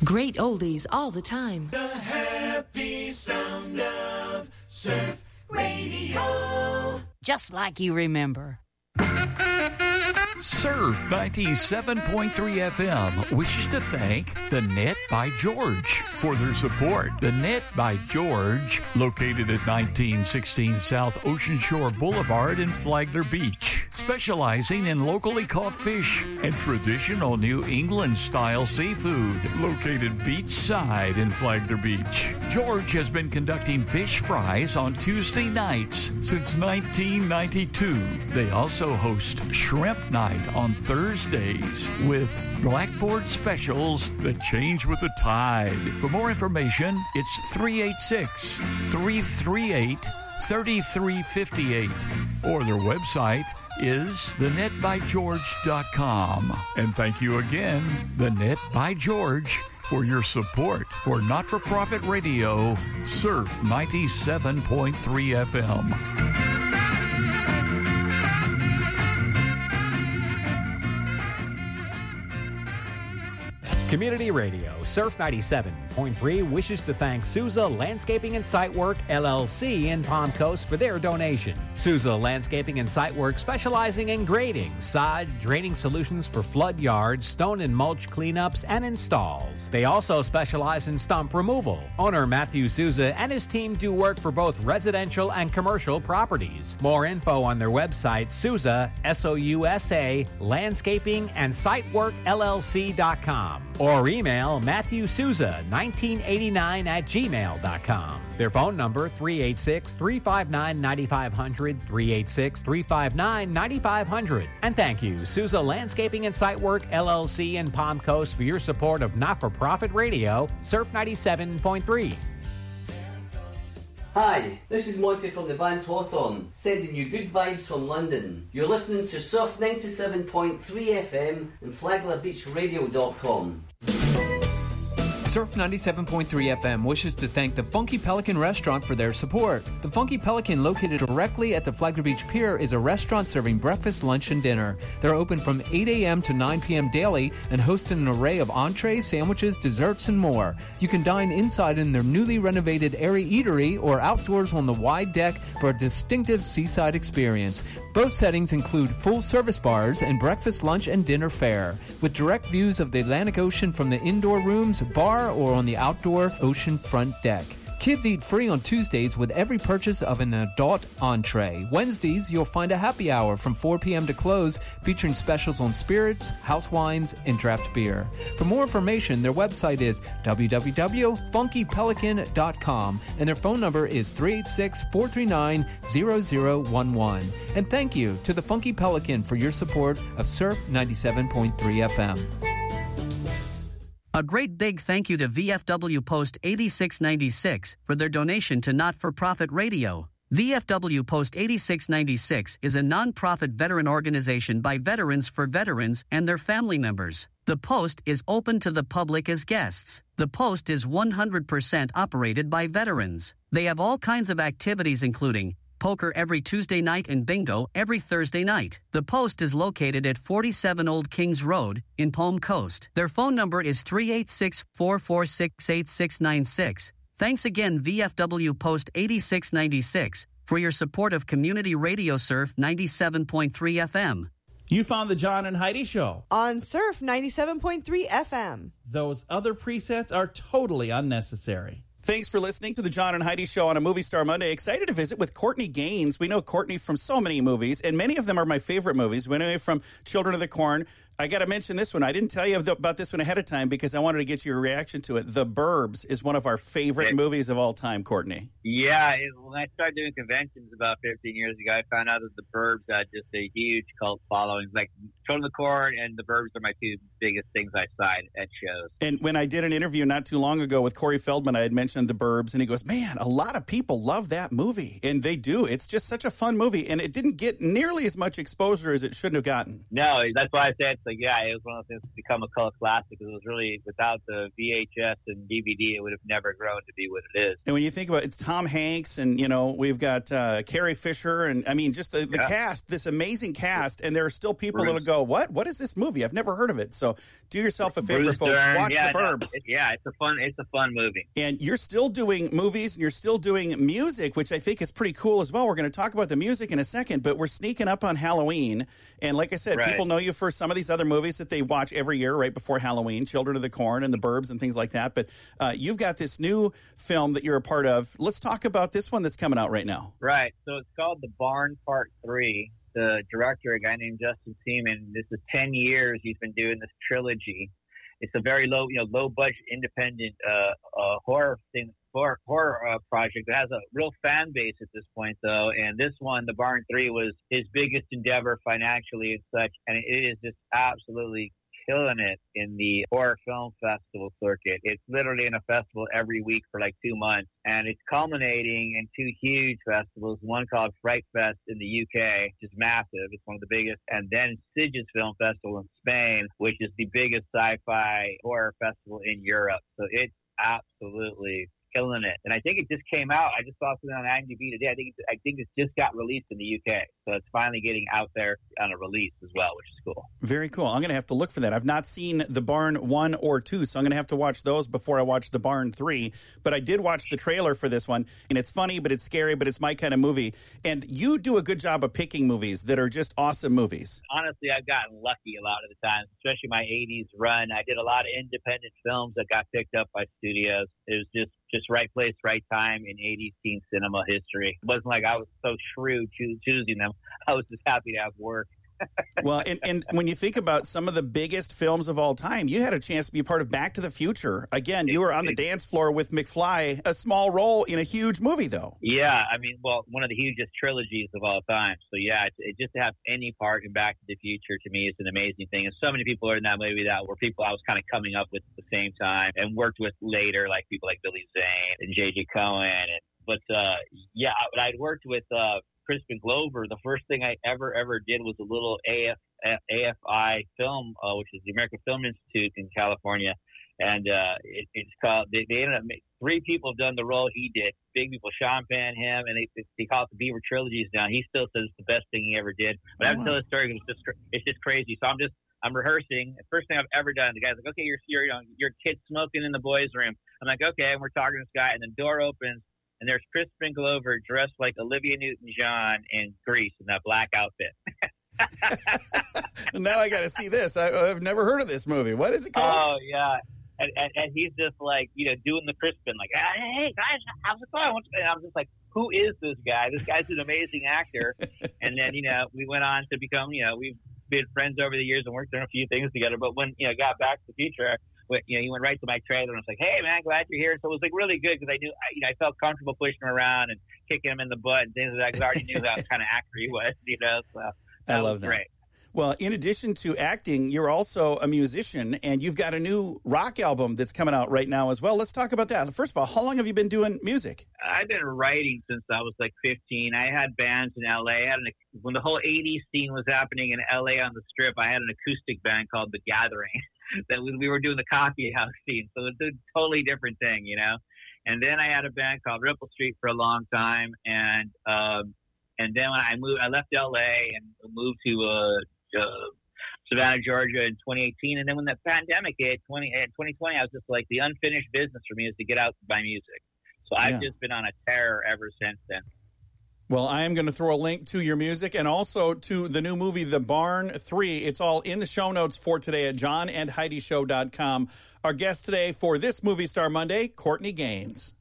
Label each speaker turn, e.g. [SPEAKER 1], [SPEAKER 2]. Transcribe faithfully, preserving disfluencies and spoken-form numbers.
[SPEAKER 1] Great oldies all the time.
[SPEAKER 2] The happy sound of Surf Radio.
[SPEAKER 3] Just like you remember.
[SPEAKER 4] Surf ninety-seven point three F M wishes to thank The Net by George for their support. The Net by George, located at nineteen sixteen South Ocean Shore Boulevard in Flagler Beach, specializing in locally caught fish and traditional New England-style seafood, located beachside in Flagler Beach. George has been conducting fish fries on Tuesday nights since nineteen ninety-two. They also host Shrimp Night on Thursdays with blackboard specials that change with the tide. For more information, it's three eight six, three three eight, three three five eight or their website is the net by george dot com. And thank you again, The Net by George, for your support for not-for-profit radio, Surf ninety-seven point three F M.
[SPEAKER 5] Community Radio, Surf ninety-seven point three wishes to thank Souza Landscaping and Site Work, L L C in Palm Coast for their donation. Souza Landscaping and Site Work specializing in grading, sod, draining solutions for flood yards, stone and mulch cleanups, and installs. They also specialize in stump removal. Owner Matthew Souza and his team do work for both residential and commercial properties. More info on their website, Souza, S O U S A, Landscaping and Site Work L L C dot com. Or email Matthew Souza nineteen eighty-nine at gmail dot com. Their phone number three eight six, three five nine, nine five zero zero, three eight six, three five nine, nine five zero zero. And thank you, Souza Landscaping and Site Work L L C in Palm Coast, for your support of not-for-profit radio, Surf ninety-seven point three.
[SPEAKER 6] Hi, this is Monty from the band Hawthorne, sending you good vibes from London. You're listening to Surf ninety-seven point three F M and flagler beach radio dot com.
[SPEAKER 7] Surf ninety-seven point three F M wishes to thank the Funky Pelican Restaurant for their support. The Funky Pelican, located directly at the Flagler Beach Pier, is a restaurant serving breakfast, lunch, and dinner. They're open from eight a.m. to nine p.m. daily and host an array of entrees, sandwiches, desserts, and more. You can dine inside in their newly renovated airy eatery or outdoors on the wide deck for a distinctive seaside experience. Both settings include full-service bars and breakfast, lunch, and dinner fare, with direct views of the Atlantic Ocean from the indoor rooms, bar, or on the outdoor ocean front deck. Kids eat free on Tuesdays with every purchase of an adult entree. Wednesdays, you'll find a happy hour from four p.m. to close, featuring specials on spirits, house wines, and draft beer. For more information, their website is w w w dot funky pelican dot com, and their phone number is three eight six, four three nine, zero zero one one. And thank you to the Funky Pelican for your support of Surf ninety-seven point three F M.
[SPEAKER 8] A great big thank you to V F W Post eighty-six ninety-six for their donation to Not-for-Profit Radio. V F W Post eighty-six ninety-six is a non-profit veteran organization by veterans for veterans and their family members. The Post is open to the public as guests. The Post is one hundred percent operated by veterans. They have all kinds of activities including poker every Tuesday night and bingo every Thursday night. The Post is located at forty-seven Old Kings Road in Palm Coast. Their phone number is three eight six, four four six, eight six nine six. Thanks again, V F W Post eighty-six ninety-six, for your support of Community Radio Surf ninety-seven point three F M.
[SPEAKER 9] You found the John and Heidi Show
[SPEAKER 10] on Surf ninety-seven point three F M.
[SPEAKER 9] Those other presets are totally unnecessary.
[SPEAKER 11] Thanks for listening to the John and Heidi Show on a Movie Star Monday. Excited to visit with Courtney Gaines. We know Courtney from so many movies, and many of them are my favorite movies. We know her from Children of the Corn. I got to mention this one. I didn't tell you about this one ahead of time because I wanted to get your reaction to it. The Burbs is one of our favorite yeah. movies of all time, Courtney.
[SPEAKER 12] Yeah, it, when I started doing conventions about fifteen years ago, I found out that The Burbs had just a huge cult following. Like Children of the Corn and The Burbs are my two biggest things I side at shows.
[SPEAKER 11] And when I did an interview not too long ago with Corey Feldman, I had mentioned mentioned The Burbs, and he goes, man, a lot of people love that movie. And they do. It's just such a fun movie. And it didn't get nearly as much exposure as it should have gotten.
[SPEAKER 12] No, that's why I said, it's like, yeah, it was one of those things to become a cult classic. Because it was really, without the V H S and D V D, it would have never grown to be what it is.
[SPEAKER 11] And when you think about it, it's Tom Hanks, and, you know, we've got uh, Carrie Fisher, and, I mean, just the, the yeah. cast, this amazing cast, and there are still people that'll go, what? What is this movie? I've never heard of it. So do yourself a favor,
[SPEAKER 12] Bruce
[SPEAKER 11] folks.
[SPEAKER 12] Dern.
[SPEAKER 11] Watch
[SPEAKER 12] yeah,
[SPEAKER 11] The Burbs.
[SPEAKER 12] No, it, yeah, it's a fun, it's a fun movie.
[SPEAKER 11] And you're still doing movies, and you're still doing music, which I think is pretty cool as well. We're going to talk about the music in a second, but we're sneaking up on Halloween. And like I said,
[SPEAKER 12] right.
[SPEAKER 11] people know you for some of these other movies that they watch every year right before Halloween, Children of the Corn and The Burbs and things like that. But uh, you've got this new film that you're a part of. Let's talk about this one that's coming out right now.
[SPEAKER 12] Right. So it's called The Barn Part three. The director, a guy named Justin Seaman, this is ten years he's been doing this trilogy. It's a very low, you know, low budget, independent uh, uh, horror thing, horror, horror uh, project that has a real fan base at this point, though. And this one, The Barn three, was his biggest endeavor financially and such, and it is just absolutely killing it in the horror film festival circuit. It's literally in a festival every week for like two months, and it's culminating in two huge festivals, one called Fright Fest in the U K, which is massive. It's one of the biggest, and then Sitges Film Festival in Spain, which is the biggest sci-fi horror festival in Europe. So it's absolutely killing it. And I think it just came out. I just saw something on IMDb today. I think it's, I think it just got released in the U K. So it's finally getting out there on a release as well, which is cool.
[SPEAKER 11] Very cool. I'm going to have to look for that. I've not seen The Barn one or two, so I'm going to have to watch those before I watch The Barn three. But I did watch the trailer for this one, and it's funny, but it's scary, but it's my kind of movie. And you do a good job of picking movies that are just awesome movies.
[SPEAKER 12] Honestly, I've gotten lucky a lot of the time, especially my eighties run. I did a lot of independent films that got picked up by studios. It was just Just right place, right time in eighties teen cinema history. It wasn't like I was so shrewd choo- choosing them. I was just happy to have work.
[SPEAKER 11] Well, and, and when you think about some of the biggest films of all time, you had a chance to be part of Back to the Future. Again, you were on the dance floor with McFly, a small role in a huge movie, though.
[SPEAKER 12] Yeah, I mean, well, one of the hugest trilogies of all time. So, yeah, it, it, just to have any part in Back to the Future, to me, is an amazing thing. And so many people are in that movie that were people I was kind of coming up with at the same time and worked with later, like people like Billy Zane and J J Cohen. And, but, uh, yeah, but I'd worked with uh, Crispin Glover. The first thing I ever, ever did was a little A F, A F I film, uh, which is the American Film Institute in California. And uh, it, it's called, they, they ended up, three people have done the role he did. Big people, Sean Penn, him, and they, they call it the Beaver Trilogies now. He still says it's the best thing he ever did. But I have to tell the story because it's just, it's just crazy. So I'm just, I'm rehearsing. The first thing I've ever done, the guy's like, okay, you're, you're, you know, your kid smoking in the boys' room. I'm like, okay, and we're talking to this guy, and the door opens, and there's Crispin Glover dressed like Olivia Newton-John in Grease in that black outfit.
[SPEAKER 11] Now I got to see this. I, I've never heard of this movie. What is it called?
[SPEAKER 12] Oh, yeah. And, and, and he's just like, you know, doing the Crispin, like, hey, guys, how's it going? And I'm just like, who is this guy? This guy's an amazing actor. And then, you know, we went on to become, you know, we've been friends over the years and worked on a few things together. But when, you know, got Back to the Future, you know, he went right to my trailer and I was like, hey, man, glad you're here. So it was like really good because I knew, I, you know, I felt comfortable pushing him around and kicking him in the butt and things like that because I already knew that kind of actor he was, you know. So that
[SPEAKER 11] I love
[SPEAKER 12] was
[SPEAKER 11] that.
[SPEAKER 12] great.
[SPEAKER 11] Well, in addition to acting, you're also a musician, and you've got a new rock album that's coming out right now as well. Let's talk about that. First of all, how long have you been doing music?
[SPEAKER 12] I've been writing since I was like fifteen. I had bands in L A. I had an, when the whole eighties scene was happening in L A on the Strip, I had an acoustic band called The Gathering that we, we were doing the coffee house scene. So it's a totally different thing, you know. And then I had a band called Ripple Street for a long time, and um, and then when I moved, I left L A and moved to uh, uh, Savannah, Georgia in twenty eighteen. And then when the pandemic hit, twenty, twenty twenty, I was just like, the unfinished business for me is to get out my music. So I've
[SPEAKER 11] Yeah.
[SPEAKER 12] just been on a tear ever since then.
[SPEAKER 11] Well, I am going to throw a link to your music and also to the new movie, The Barn three. It's all in the show notes for today at john and heidi show dot com. Our guest today for this Movie Star Monday, Courtney Gaines.